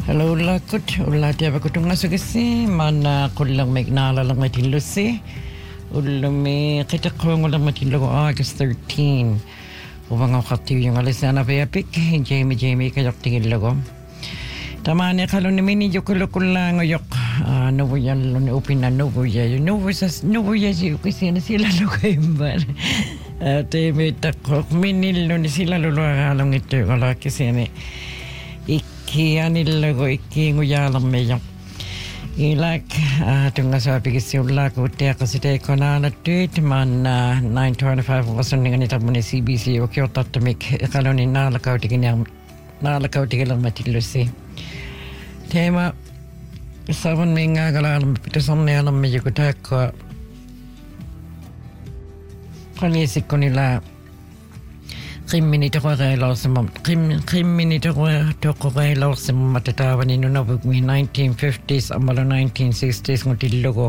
Hello lakut ulla tiaba kutunga sagasi mana kullang megnala lang matinlusi ulumi kitakong lang matinlo August 13 ubang khati yung alisana payapik Jamie kayak tingil lago tamane kalon mini jokulang yok no yan lon upina no ya si kisina sila lokembar teme takok minil no sila lo alam ito kala kisene Kianilago ikinguyalam meyo. Ilak tunga sabi kisiulak utia kasite konana tweet man 925 wasan dengan ita muni CBC o kyo tatamik kaloni nalakaw tigilang matilusi. Tema saban minga kalalam pitasan niyalam meyo kutako kanyisik ko nila Kriminito ko kayo sa matatawa ni Nunabog mi 1950s ang malo 1960s ng tilogo.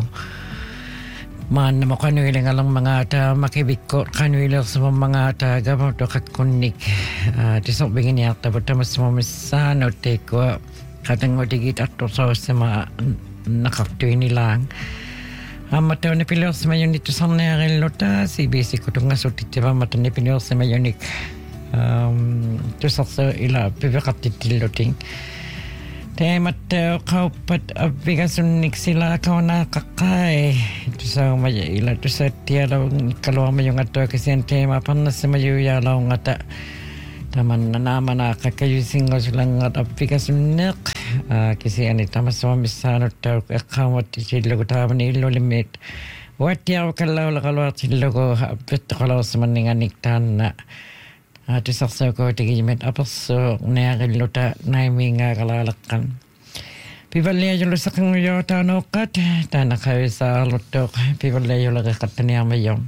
Man na makanuiling alang mga ata makibig ko kanuilang sa mga ata gamot o kakunik. Tisok bingin niya ata buta mas mamisano teko katang o digit ato sa mga nakaktuin nilang. Mataw na pilos mayon dito sa narilota si basic ko tunga sutit ba mataw na pilos mayonik to sa ila pivakat tiloting te mataw kaupat abigasun sila ka na kakay to sa maya ila to sa tialaw kalwa mayong ato kasi tema panas mayo yalaw ngata taman na naman kakayusing ko silang at abigasun kasi anita masamisano taw akawat sila ko taman ilo limit wat yaw kalaw lakalwat sila ko hapit kalaw sa maninganiktan na tisaksaw ko tigimit apaso nayakilota naimi nga kalalakan pibalya yung lusak ng yota nokat tanakaw sa lutok pibalya yung lakakat niya mayong.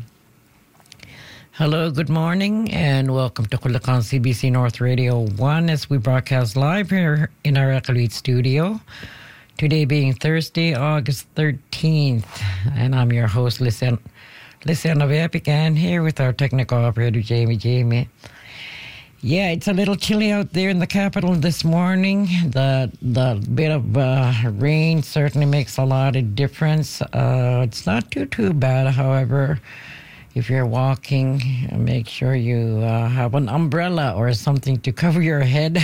Hello, good morning, and welcome to Kulakan CBC North Radio 1 as we broadcast live here in our Akalit studio. Today being Thursday, August 13th, and I'm your host, Listen Epic, and here with our technical operator, Jamie. Yeah, it's a little chilly out there in the capital this morning. The bit of rain certainly makes a lot of difference. It's not too bad, however. If you're walking, make sure you have an umbrella or something to cover your head.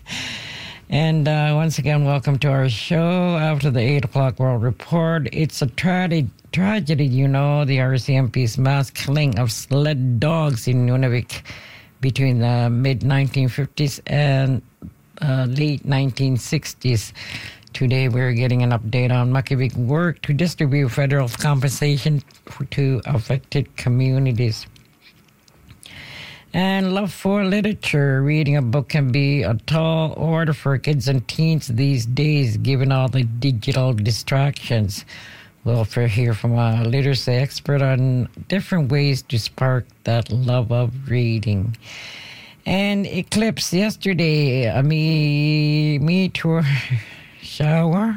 And once again, welcome to our show. After the 8 o'clock World Report, it's a tragedy, you know, the RCMP's mass killing of sled dogs in Nunavik between the mid-1950s and late 1960s. Today, we're getting an update on Makibig work to distribute federal compensation to affected communities. And love for literature. Reading a book can be a tall order for kids and teens these days, given all the digital distractions. We'll hear from a literacy expert on different ways to spark that love of reading. And Eclipse yesterday, me tour... shower,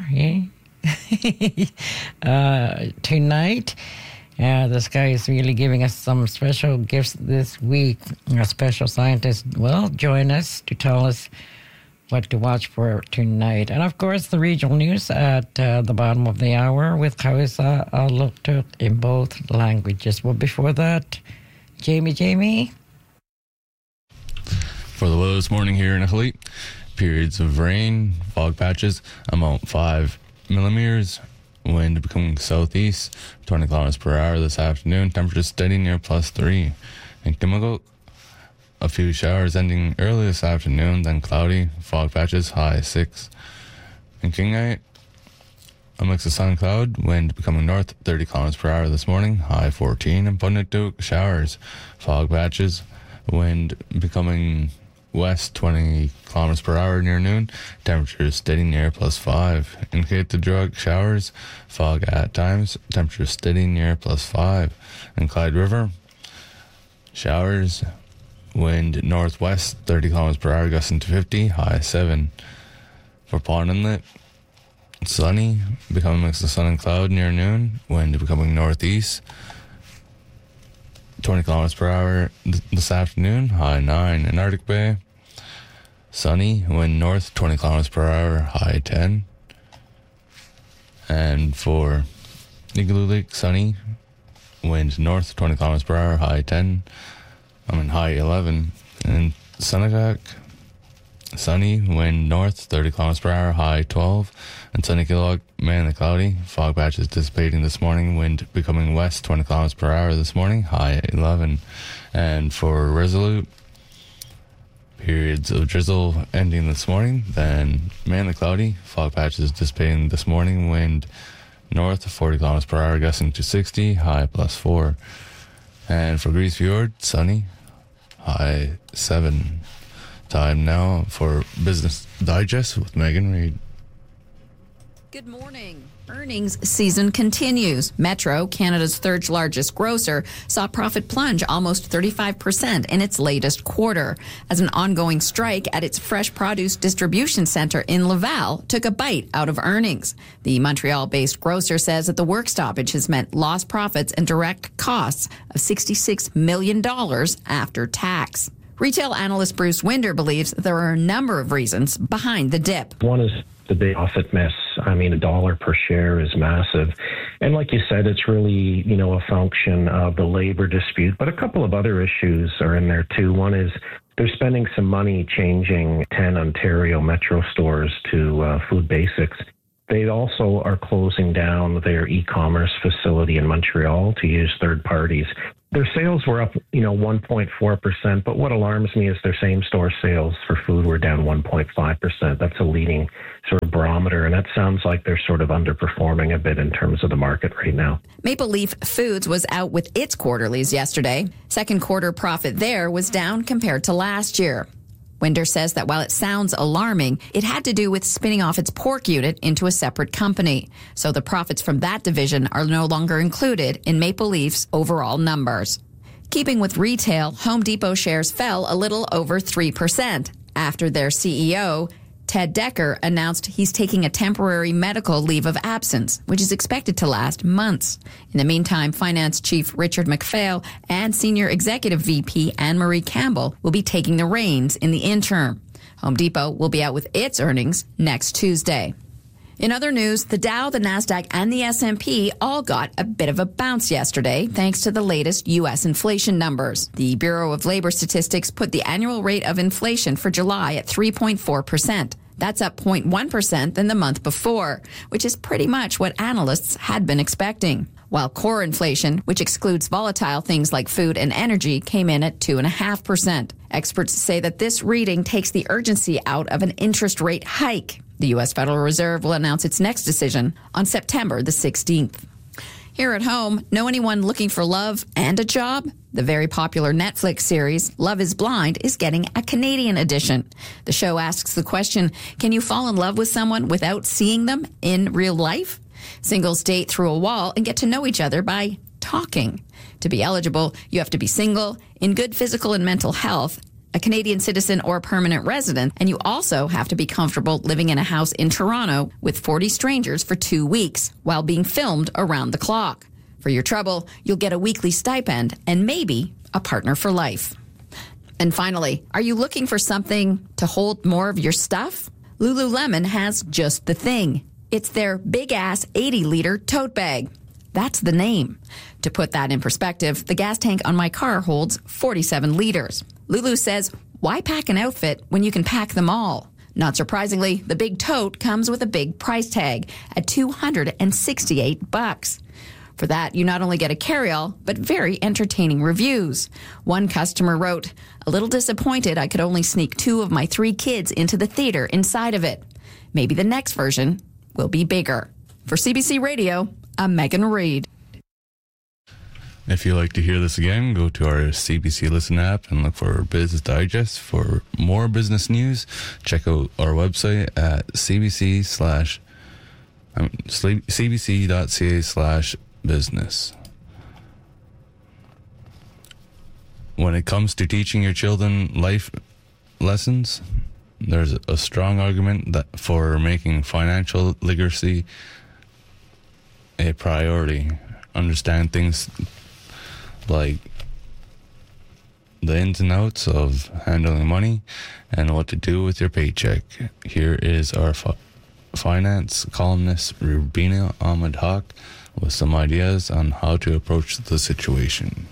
tonight. The sky is really giving us some special gifts this week. A special scientist will join us to tell us what to watch for tonight. And of course, the regional news at the bottom of the hour with Kawisa Aloktuk in both languages. But before that, Jamie. For the weather this morning here in Akalit, periods of rain, fog patches, amount 5 millimeters, wind becoming southeast, 20 kilometers per hour this afternoon, temperature steady near +3. In Kimagok, a few showers ending early this afternoon, then cloudy, fog patches, high 6. In Kingite, a mix of sun and cloud, wind becoming north, 30 kilometers per hour this morning, high 14. In Punituk, showers, fog patches, wind becoming west 20 kilometers per hour near noon, temperature steady near +5. In Kaitadrug, showers, fog at times, temperature steady near +5. In Clyde River, showers, wind northwest 30 kilometers per hour gusting to 50, high 7. For Pond Inlet, sunny, becoming a mix of sun and cloud near noon, wind becoming northeast 20 kilometers per hour this afternoon, high 9. In Arctic Bay, Sunny, wind north 20 kilometers per hour, high 10. And for Igloolik, sunny, wind north 20 kilometers per hour, high 10. High 11. And Sunagak, sunny, wind north 30 kilometers per hour, high 12. And Sunnykilock, mainly cloudy. Fog patches dissipating this morning, wind becoming west 20 kilometers per hour this morning, high 11. And for Resolute, periods of drizzle ending this morning, then mainly cloudy. Fog patches dissipating this morning, wind north 40 kilometers per hour, gusting to 60, high +4. And for Grise Fjord, sunny, high 7. Time now for Business Digest with Megan Reid. Good morning. Earnings season continues. Metro, Canada's third largest grocer, saw profit plunge almost 35% in its latest quarter as an ongoing strike at its fresh produce distribution centre in Laval took a bite out of earnings. The Montreal-based grocer says that the work stoppage has meant lost profits and direct costs of $66 million after tax. Retail analyst Bruce Winder believes there are a number of reasons behind the dip. One is the big profit miss. $1 per share is massive. And like you said, it's really, a function of the labor dispute. But a couple of other issues are in there too. One is they're spending some money changing 10 Ontario Metro stores to Food Basics. They also are closing down their e-commerce facility in Montreal to use third parties. Their sales were up, 1.4%, but what alarms me is their same-store sales for food were down 1.5%. That's a leading sort of barometer, and that sounds like they're sort of underperforming a bit in terms of the market right now. Maple Leaf Foods was out with its quarterlies yesterday. Second quarter profit there was down compared to last year. Winder says that while it sounds alarming, it had to do with spinning off its pork unit into a separate company. So the profits from that division are no longer included in Maple Leaf's overall numbers. Keeping with retail, Home Depot shares fell a little over 3% after their CEO, Ted Decker, announced he's taking a temporary medical leave of absence, which is expected to last months. In the meantime, Finance Chief Richard McPhail and Senior Executive VP Anne-Marie Campbell will be taking the reins in the interim. Home Depot will be out with its earnings next Tuesday. In other news, the Dow, the Nasdaq, and the S&P all got a bit of a bounce yesterday thanks to the latest U.S. inflation numbers. The Bureau of Labor Statistics put the annual rate of inflation for July at 3.4%. That's up 0.1% than the month before, which is pretty much what analysts had been expecting. While core inflation, which excludes volatile things like food and energy, came in at 2.5%. Experts say that this reading takes the urgency out of an interest rate hike. The U.S. Federal Reserve will announce its next decision on September the 16th. Here at home, know anyone looking for love and a job? The very popular Netflix series, Love is Blind, is getting a Canadian edition. The show asks the question, can you fall in love with someone without seeing them in real life? Singles date through a wall and get to know each other by talking. To be eligible, you have to be single, in good physical and mental health, a Canadian citizen or permanent resident, and you also have to be comfortable living in a house in Toronto with 40 strangers for 2 weeks while being filmed around the clock. For your trouble, you'll get a weekly stipend and maybe a partner for life. And finally, are you looking for something to hold more of your stuff? Lululemon has just the thing. It's their big-ass 80-liter tote bag. That's the name. To put that in perspective, the gas tank on my car holds 47 liters. Lulu says, why pack an outfit when you can pack them all? Not surprisingly, the big tote comes with a big price tag at $268. For that, you not only get a carry-all, but very entertaining reviews. One customer wrote, a little disappointed I could only sneak 2 of my 3 kids into the theater inside of it. Maybe the next version will be bigger. For CBC Radio, I'm Megan Reid. If you'd like to hear this again, go to our CBC Listen app and look for Business Digest. For more business news, check out our website at cbc.ca/business. When it comes to teaching your children life lessons, there's a strong argument that for making financial literacy a priority. Understand things like the ins and outs of handling money and what to do with your paycheck. Here is our finance columnist, Rubina Ahmed Haq, with some ideas on how to approach the situation.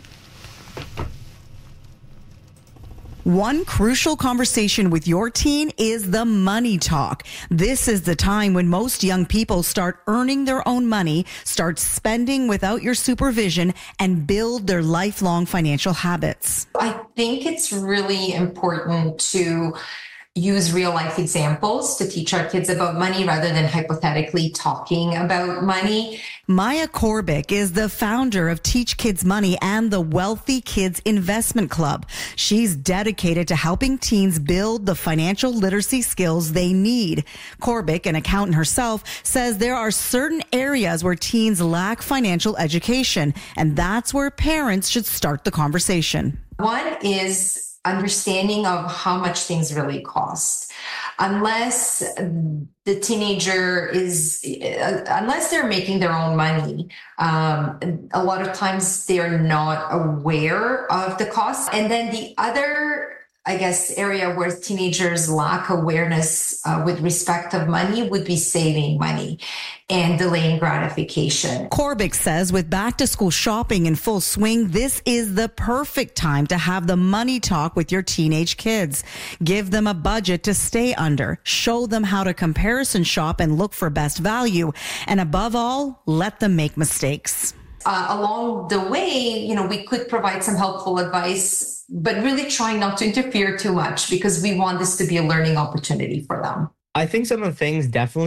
One crucial conversation with your teen is the money talk. This is the time when most young people start earning their own money, start spending without your supervision, and build their lifelong financial habits. I think it's really important to use real life examples to teach our kids about money rather than hypothetically talking about money. Maya Korbick is the founder of Teach Kids Money and the Wealthy Kids Investment Club. She's dedicated to helping teens build the financial literacy skills they need. Korbick, an accountant herself, says there are certain areas where teens lack financial education, and that's where parents should start the conversation. One is understanding of how much things really cost. Unless the teenager unless they're making their own money, a lot of times they're not aware of the cost. And then the other, I guess, area where teenagers lack awareness with respect of money would be saving money and delaying gratification. Korbick says with back to school shopping in full swing, this is the perfect time to have the money talk with your teenage kids. Give them a budget to stay under, show them how to comparison shop and look for best value, and above all, let them make mistakes. Along the way, we could provide some helpful advice, but really trying not to interfere too much because we want this to be a learning opportunity for them. I think some of the things definitely